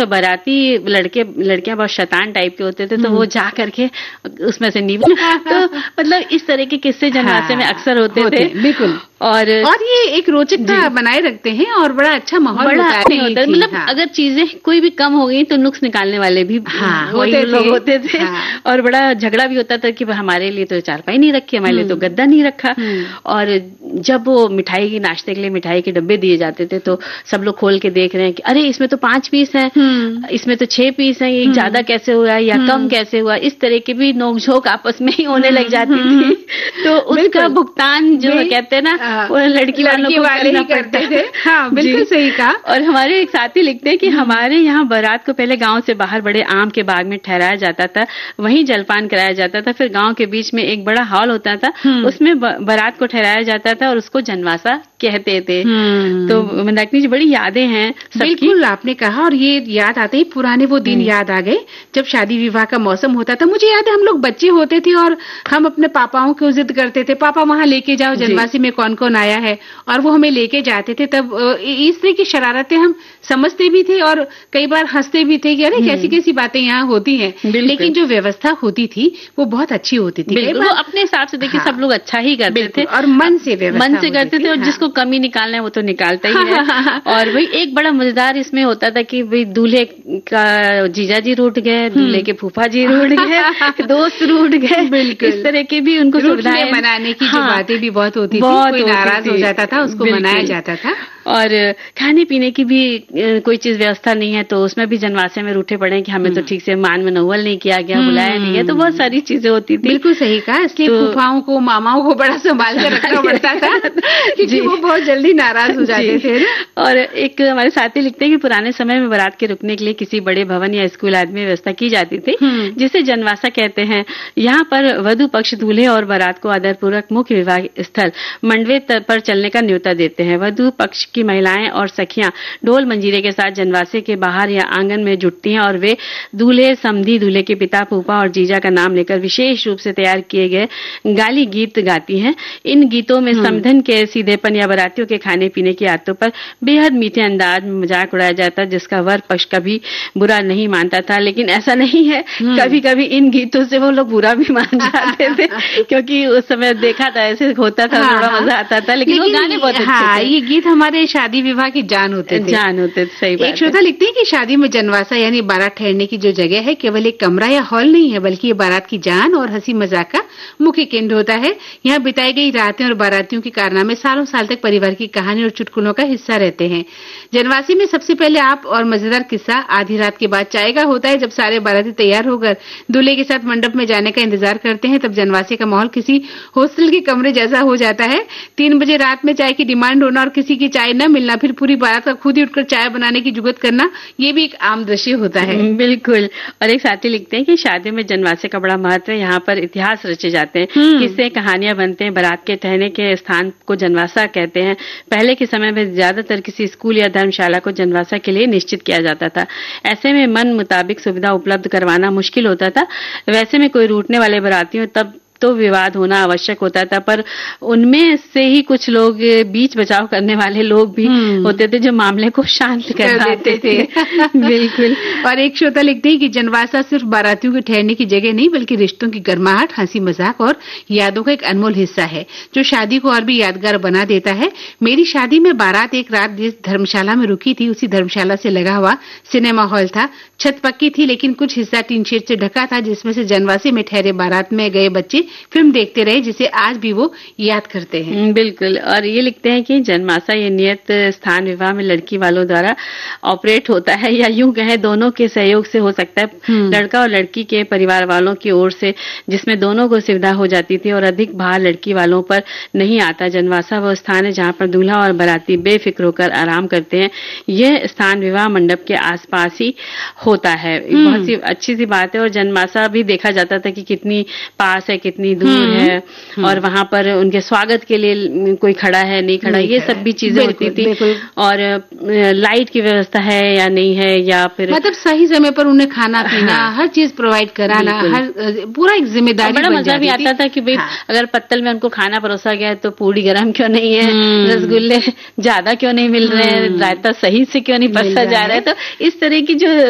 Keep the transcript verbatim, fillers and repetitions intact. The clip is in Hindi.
तो बाराती लड़के लड़कियां बहुत शैतान टाइप के होते थे, तो वो जा करके उसमें से नीचे तो मतलब इस तरह के किस्से जनवासे में अक्सर होते, होते थे। बिल्कुल। और और ये एक रोचकता बनाए रखते हैं और बड़ा अच्छा माहौल बड़ा होता है। होता है। मतलब हाँ। अगर चीजें कोई भी कम हो गई तो नुक्स निकालने वाले भी हाँ, वही होते लोग होते थे। हाँ। और बड़ा झगड़ा भी होता था कि हमारे लिए तो चारपाई नहीं रखी, हमारे लिए तो गद्दा नहीं रखा। और जब वो मिठाई की नाश्ते के लिए मिठाई के डब्बे दिए जाते थे तो सब लोग खोल के देख रहे हैं कि अरे इसमें तो पांच पीस हैं, इसमें तो छह पीस हैं, ये ज्यादा कैसे हुआ या कम कैसे हुआ, इस तरह की भी नोकझोंक आपस में ही होने लग जाती थी। तो उसका भुगतान जो कहते हैं ना वो लड़की लड़की वाले ही करते थे। हाँ, बिल्कुल सही कहा। और हमारे एक साथी लिखते हैं कि हमारे यहाँ बारात को पहले गांव से बाहर बड़े आम के बाग में ठहराया जाता था, वहीं जलपान कराया जाता था। फिर गांव के बीच में एक बड़ा हॉल होता था, उसमें बारात को ठहराया जाता था और उसको जनवासा कहते थे। तो मंदाकिनी जी बड़ी यादें हैं। बिल्कुल आपने कहा, और ये याद आते ही पुराने वो दिन याद आ गए जब शादी विवाह का मौसम होता था। मुझे याद है हम लोग बच्चे होते थे और हम अपने पापाओं को जिद करते थे, पापा वहाँ लेके जाओ जनवासी में कौन कौन आया है, और वो हमें लेके जाते थे। तब इस तरह की शरारतें हम समझते भी थे और कई बार हंसते भी थे कि अरे कैसी कैसी बातें यहाँ होती हैं। लेकिन जो व्यवस्था होती थी वो बहुत अच्छी होती थी। वो अपने हिसाब से देखिए सब लोग अच्छा ही करते थे और मन से व्यवस्था मन से करते थे। और जिसको कमी निकालना है वो तो निकालता ही है। और वही एक बड़ा मजेदार इसमें होता था कि भाई दूल्हे का जीजा जी रूठ गए, दूल्हे के फूफा जी रूठ गए, दोस्त रूठ गए, इस तरह के भी उनको सुविधाएं मनाने की जो बातें भी बहुत होती थी। कोई नाराज हो जाता था उसको मनाया जाता था। और खाने पीने की भी कोई चीज व्यवस्था नहीं है तो उसमें भी जनवासे में रूठे पड़े कि हमें तो ठीक से मान मनोवल नहीं किया गया, बुलाया नहीं गया। तो बहुत सारी चीजें होती थी। बिल्कुल सही कहा। इसलिए तो, फूफाओं को मामाओं को बड़ा संभाल कर रखना पड़ता था क्योंकि वो बहुत जल्दी नाराज हो जाते थे। और एक हमारे साथी लिखते हैं कि पुराने समय में बारात के रुकने के लिए किसी बड़े भवन या स्कूल आदि में व्यवस्था की जाती थी जिसे जनवासा कहते हैं। यहाँ पर वधु पक्ष दूल्हे और बारात को आदरपूर्वक मुख्य विवाह स्थल मंडवे पर चलने का न्योता देते हैं। वधु पक्ष की महिलाएं और सखियां ढोल मंजीरे के साथ जनवासे के बाहर या आंगन में जुटती हैं और वे दूल्हे, समधी, दूल्हे के पिता, फूफा और जीजा का नाम लेकर विशेष रूप से तैयार किए गए गाली गीत गाती हैं। इन गीतों में समधन के सीधेपन या बारातियों के खाने पीने की आदतों पर बेहद मीठे अंदाज में मजाक उड़ाया जाता, जिसका वर पक्ष कभी बुरा नहीं मानता था। लेकिन ऐसा नहीं है, कभी कभी इन गीतों से वो लोग बुरा भी मान जाते थे क्योंकि उस समय देखा था ऐसे होता था, थोड़ा मजा आता था। लेकिन वो गाने बहुत अच्छे थे। ये गीत हमारे शादी विवाह की जान होते थे। जान होते थे, सही बात है। एक श्रोता लिखते हैं कि शादी में जनवासा यानी बारात ठहरने की जो जगह है केवल एक कमरा या हॉल नहीं है, बल्कि ये बारात की जान और हंसी मजाक का मुख्य केंद्र होता है। यहाँ बिताई गई रातें और बारातियों के कारनामे सालों साल तक परिवार की कहानी और चुटकुलों का हिस्सा रहते हैं। जनवासी में सबसे पहले आप और मजेदार किस्सा आधी रात के बाद चाय का होता है। जब सारे बाराती तैयार होकर दूल्हे के साथ मंडप में जाने का इंतजार करते हैं तब जनवासी का माहौल किसी हॉस्टल के कमरे जैसा हो जाता है। तीन बजे रात में चाय की डिमांड होना और किसी की चाय न मिलना, फिर पूरी बारात का खुद ही उठकर चाय बनाने की जुगत करना, ये भी एक आम दृश्य होता है। बिल्कुल। और एक साथी लिखते हैं कि शादियों में जनवासे का बड़ा महत्व है। यहाँ पर इतिहास रचे जाते हैं, किस्से कहानियां बनते हैं। बारात के ठहरने के स्थान को जनवासा कहते हैं। पहले के समय में ज्यादातर किसी स्कूल या धर्मशाला को जनवासा के लिए निश्चित किया जाता था। ऐसे में मन मुताबिक सुविधा उपलब्ध करवाना मुश्किल होता था। वैसे में कोई रूठने वाले बारातियों तब तो विवाद होना आवश्यक होता था, पर उनमें से ही कुछ लोग बीच बचाव करने वाले लोग भी होते थे जो मामले को शांत कर देते थे। बिल्कुल। और एक श्रोता लिखते हैं कि जनवासा सिर्फ बारातियों के ठहरने की जगह नहीं बल्कि रिश्तों की गर्माहट, हंसी मजाक और यादों का एक अनमोल हिस्सा है जो शादी को और भी यादगार बना देता है। मेरी शादी में बारात एक रात जिस धर्मशाला में रुकी थी उसी धर्मशाला से लगा हुआ सिनेमा हॉल था। छत पक्की थी लेकिन कुछ हिस्सा टीन शेड से ढका था जिसमें से जनवासी में ठहरे बारात में गए बच्चे फिल्म देखते रहे, जिसे आज भी वो याद करते हैं। बिल्कुल। और ये लिखते हैं कि जनवासा ये नियत स्थान विवाह में लड़की वालों द्वारा ऑपरेट होता है या यूं कहें दोनों के सहयोग से हो सकता है। लड़का और लड़की के परिवार वालों की ओर से, जिसमें दोनों को सुविधा हो जाती थी और अधिक भार लड़की वालों पर नहीं आता। जनवासा वो स्थान है जहाँ पर दूल्हा और बाराती बेफिक्र होकर आराम करते हैं। यह स्थान विवाह मंडप के आसपास ही होता है। बहुत सी अच्छी सी बात है। और जनवासा भी देखा जाता था कि कितनी पास है, कितनी दूर है, और वहां पर उनके स्वागत के लिए कोई खड़ा है नहीं खड़ा, ये सब भी चीजें होती थी। और लाइट की व्यवस्था है या नहीं है, या फिर मतलब सही समय पर उन्हें खाना पीना, हाँ, हर चीज प्रोवाइड कराना, हर पूरा एक जिम्मेदारी। बड़ा मजा भी आता था कि भाई हाँ, अगर पत्तल में उनको खाना परोसा गया तो पूरी गर्म क्यों नहीं है, रसगुल्ले ज्यादा क्यों नहीं मिल रहे हैं, रायता सही से क्यों नहीं परोसा जा रहा है। तो इस तरह की जो